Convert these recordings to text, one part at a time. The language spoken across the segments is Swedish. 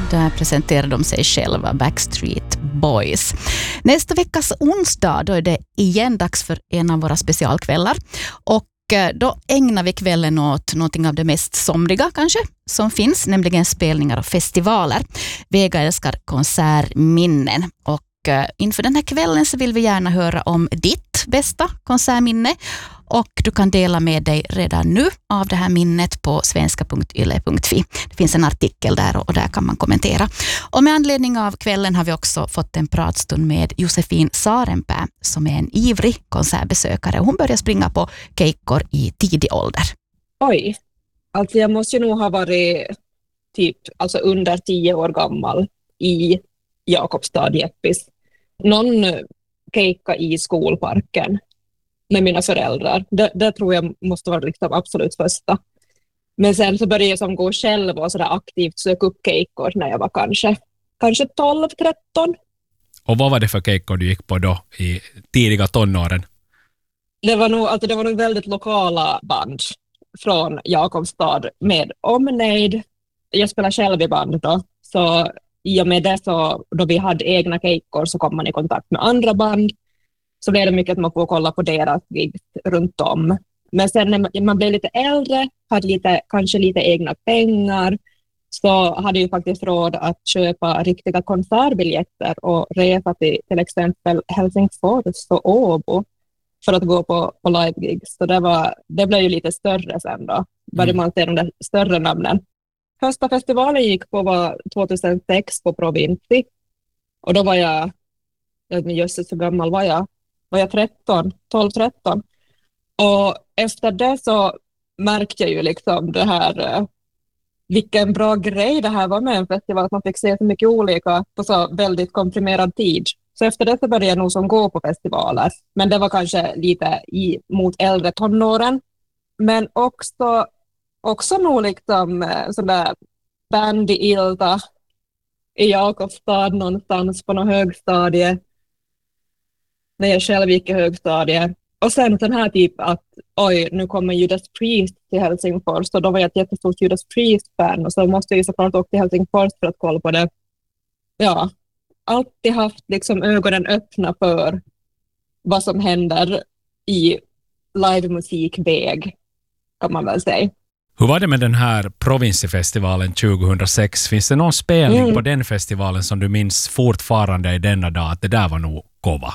Där presenterar de sig själva, Backstreet Boys. Nästa veckas onsdag då är det igen dags för en av våra specialkvällar. Och då ägnar vi kvällen åt någonting av det mest somriga kanske som finns, nämligen spelningar och festivaler. Vega älskar konsertminnen och inför den här kvällen så vill vi gärna höra om ditt bästa konsertminne och du kan dela med dig redan nu av det här minnet på svenska.yle.fi. Det finns en artikel där och där kan man kommentera. Och med anledning av kvällen har vi också fått en pratstund med Josefin Sarenpää som är en ivrig konsertbesökare. Hon börjar springa på keikkor i tidig ålder. Oj, alltså jag måste ju nog ha varit alltså under 10 år gammal i Jakobstad, Jeppis. Någon keikka i skolparken med mina föräldrar. Det tror jag måste vara liksom absolut första. Men sen så började jag som gå själv och sådär aktivt söka upp keikkor när jag var kanske 12-13. Och vad var det för keikkor du gick på då i tidiga tonåren? Det var nog väldigt lokala band från Jakobstad med omnejd. Jag spelar själv i band då, så i och med det så då vi hade egna keikkor så kom man i kontakt med andra band. Så blev det mycket att man får kolla på deras gigs runt om. Men sen när man blev lite äldre, hade kanske lite egna pengar, så hade jag faktiskt råd att köpa riktiga konsertbiljetter och resa till exempel Helsingfors och Åbo för att gå på live-gigs. Så det blev ju lite större sen då. Började man se de där större namnen. Första festivalen gick på var 2006 på Provinci. Och då var jag jösses så gammal var jag 12-13. Och efter det så märkte jag ju liksom det här, vilken bra grej det här var med en festival, att man fick se så mycket olika på så väldigt komprimerad tid. Så efter det så började jag nog som gå på festivaler. Men det var kanske lite mot äldre tonåren. Men också nog liksom sådär band i Ilta i Jakobstad någonstans på någon högstadie. När jag själv gick i högstadiet. Och sen den här typ att nu kommer Judas Priest till Helsingfors. Så då var jag ett jättestort Judas Priest-fan. Och så måste jag ju såklart åka till Helsingfors för att kolla på det. Ja, alltid haft liksom ögonen öppna för vad som händer i livemusikväg, kan man väl säga. Hur var det med den här Provinsifestivalen 2006? Finns det någon spelning på den festivalen som du minns fortfarande i denna dag att det där var nog kova?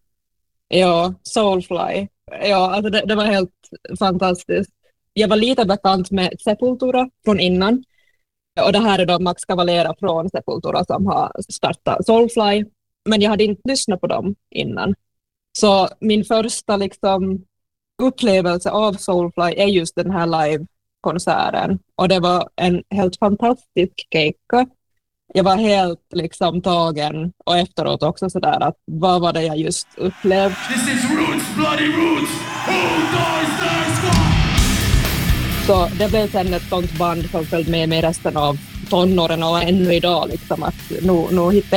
Ja, Soulfly. Ja, alltså det var helt fantastiskt. Jag var lite bekant med Sepultura från innan. Och det här är då Max Cavalera från Sepultura som har startat Soulfly. Men jag hade inte lyssnat på dem innan. Så min första liksom upplevelse av Soulfly är just den här live-konserten. Och det var en helt fantastisk keikka. Jag var helt liksom tagen och efteråt också sådär att vad var det jag just upplevt. This is Roots, Bloody Roots! Who dies there, squad? Så det blev sen ett sånt band som följde med mig resten av tonåren och ännu idag liksom att nu hittar